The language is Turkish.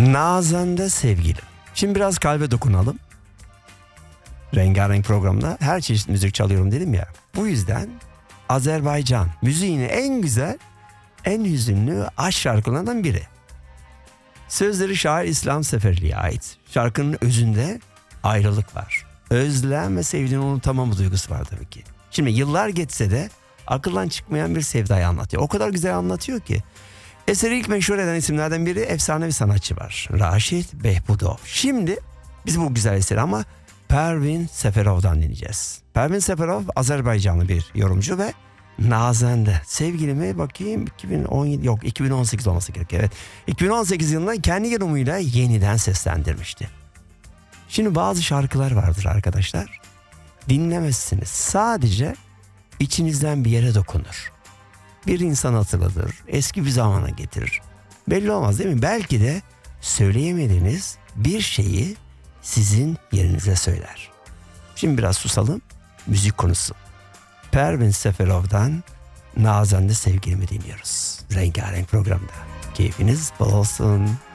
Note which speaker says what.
Speaker 1: Nazende sevgilim. Şimdi biraz kalbe dokunalım. Rengarenk programda her çeşit müzik çalıyorum dedim ya. Bu yüzden Azerbaycan müziğinin en güzel, en hüzünlü aşk şarkılarından biri. Sözleri şair İslam Seferli'ye ait. Şarkının özünde ayrılık var. Özlem ve sevdiğini unutamama duygusu var tabii ki. Şimdi yıllar geçse de akıldan çıkmayan bir sevdayı anlatıyor. O kadar güzel anlatıyor ki. Eseri ilk meşhur eden isimlerden biri efsane bir sanatçı var. Raşit Behbudov. Şimdi biz bu güzel eseri ama Pervin Seferov'dan dinleyeceğiz. Pervin Seferov Azerbaycanlı bir yorumcu ve Nazende sevgilimi bakayım 2018 olması gerekiyor. Evet. 2018 yılında kendi yorumuyla yeniden seslendirmişti. Şimdi bazı şarkılar vardır arkadaşlar. Dinlemezsiniz. Sadece içinizden bir yere dokunur. Bir insan hatırlatır. Eski bir zamana getirir. Belli olmaz değil mi? Belki de söyleyemediğiniz bir şeyi sizin yerinize söyler. Şimdi biraz susalım. Müzik konusu. Pervin Seferov'dan Nazende sevgilimi dinliyoruz. Rengarenk programda. Keyfiniz bol olsun.